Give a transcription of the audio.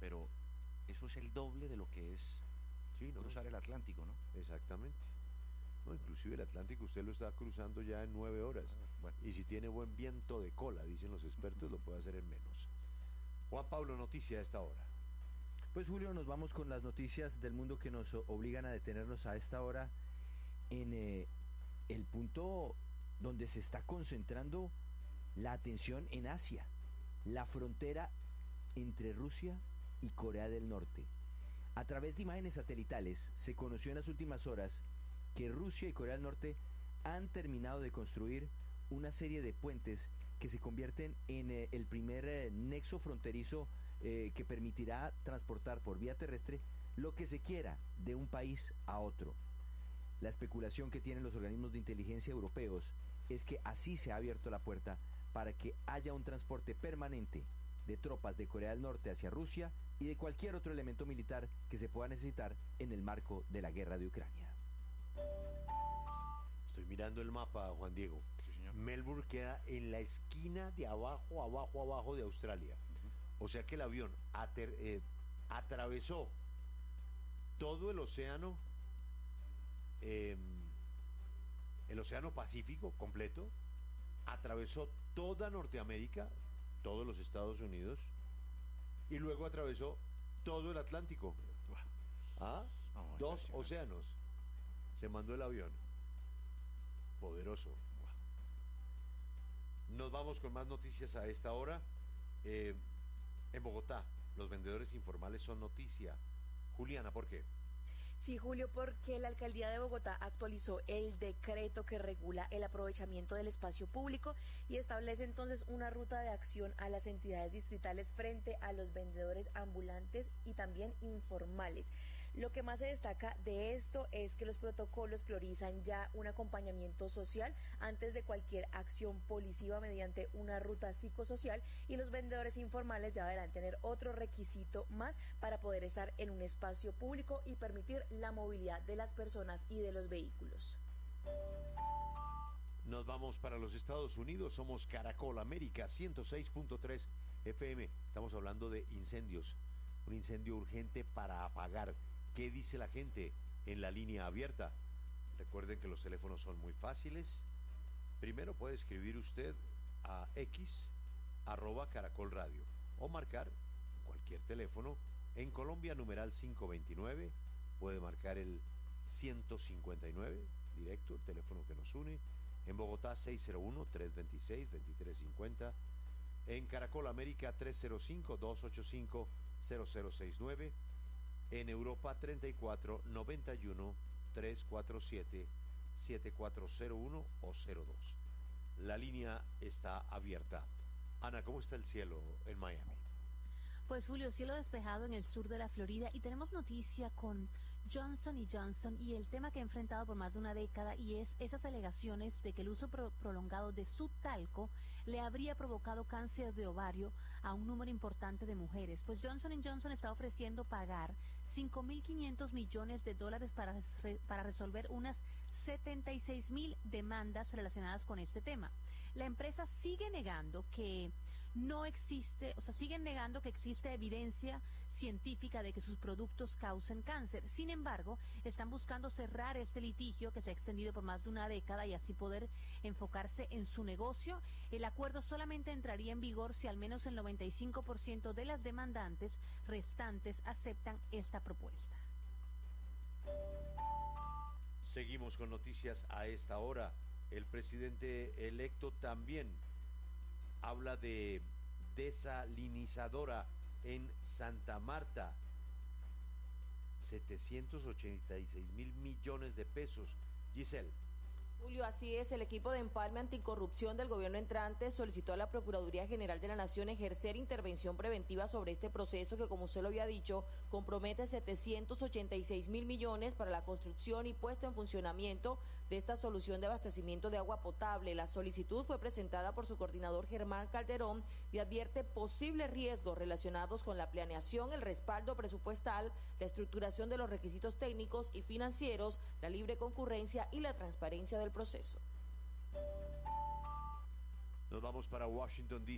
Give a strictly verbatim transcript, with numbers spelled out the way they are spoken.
pero eso es el doble de lo que es Sí, ¿no? cruzar el Atlántico, ¿no? Exactamente. No, inclusive el Atlántico usted lo está cruzando ya en nueve horas. Bueno. Y si tiene buen viento de cola, dicen los expertos, lo puede hacer en menos. Juan Pablo, noticia a esta hora. Pues Julio, nos vamos con las noticias del mundo que nos obligan a detenernos a esta hora en eh, el punto donde se está concentrando la atención en Asia, la frontera entre Rusia y Corea del Norte. A través de imágenes satelitales se conoció en las últimas horas que Rusia y Corea del Norte han terminado de construir una serie de puentes que se convierten en eh, el primer eh, nexo fronterizo eh, que permitirá transportar por vía terrestre lo que se quiera de un país a otro. La especulación que tienen los organismos de inteligencia europeos es que así se ha abierto la puerta para que haya un transporte permanente de tropas de Corea del Norte hacia Rusia y de cualquier otro elemento militar que se pueda necesitar en el marco de la guerra de Ucrania. Estoy mirando el mapa, Juan Diego. Sí, señor. Melbourne queda en la esquina de abajo, abajo, abajo de Australia. Uh-huh. O sea que el avión ater, eh, atravesó todo el océano, eh, el océano Pacífico completo, atravesó toda Norteamérica, todos los Estados Unidos, y luego atravesó todo el Atlántico. ¿Ah? Oh, Dos océanos. Se mandó el avión. Poderoso. Nos vamos con más noticias a esta hora. Eh, en Bogotá, los vendedores informales son noticia. Juliana, ¿por qué? Sí, Julio, porque la Alcaldía de Bogotá actualizó el decreto que regula el aprovechamiento del espacio público y establece entonces una ruta de acción a las entidades distritales frente a los vendedores ambulantes y también informales. Lo que más se destaca de esto es que los protocolos priorizan ya un acompañamiento social antes de cualquier acción policiva mediante una ruta psicosocial, y los vendedores informales ya deberán tener otro requisito más para poder estar en un espacio público y permitir la movilidad de las personas y de los vehículos. Nos vamos para los Estados Unidos. Somos Caracol América ciento seis punto tres F M. Estamos hablando de incendios. Un incendio urgente para apagar. ¿Qué dice la gente en la línea abierta? Recuerden que los teléfonos son muy fáciles. Primero puede escribir usted a X, arroba Caracol Radio, o marcar cualquier teléfono. En Colombia, numeral quinientos veintinueve, puede marcar el ciento cincuenta y nueve, directo, el teléfono que nos une. En Bogotá, seis cero uno, tres dos seis, dos tres cinco cero. En Caracol América, tres cero cinco, dos ocho cinco, cero cero seis nueve. En Europa, treinta y cuatro, noventa y uno, trescientos cuarenta y siete, setenta y cuatro cero uno o cero dos. La línea está abierta. Ana, ¿cómo está el cielo en Miami? Pues Julio, cielo despejado en el sur de la Florida, y tenemos noticia con Johnson y Johnson y el tema que ha enfrentado por más de una década, y es esas alegaciones de que el uso pro prolongado de su talco le habría provocado cáncer de ovario a un número importante de mujeres. Pues Johnson y Johnson está ofreciendo pagar cinco mil quinientos millones de dólares para, re para resolver unas setenta y seis mil demandas relacionadas con este tema. La empresa sigue negando que no existe, o sea, siguen negando que existe evidencia científica de que sus productos causen cáncer. Sin embargo, están buscando cerrar este litigio que se ha extendido por más de una década y así poder enfocarse en su negocio. El acuerdo solamente entraría en vigor si al menos el noventa y cinco por ciento de las demandantes restantes aceptan esta propuesta. Seguimos con noticias a esta hora. El presidente electo también habla de desalinizadora en Santa Marta. setecientos ochenta y seis mil millones de pesos. Giselle. Julio, así es. El equipo de empalme anticorrupción del gobierno entrante solicitó a la Procuraduría General de la Nación ejercer intervención preventiva sobre este proceso que, como usted lo había dicho, compromete setecientos ochenta y seis mil millones para la construcción y puesta en funcionamiento de esta solución de abastecimiento de agua potable. La solicitud fue presentada por su coordinador Germán Calderón y advierte posibles riesgos relacionados con la planeación, el respaldo presupuestal, la estructuración de los requisitos técnicos y financieros, la libre concurrencia y la transparencia del proceso. Nos vamos para Washington, D C